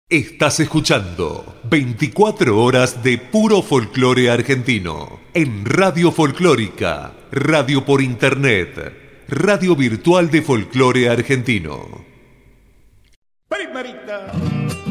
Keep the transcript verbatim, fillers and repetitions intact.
Estás escuchando veinticuatro horas de puro folclore argentino en Radio Folclórica, radio por internet, radio virtual de folclore argentino. Primerita.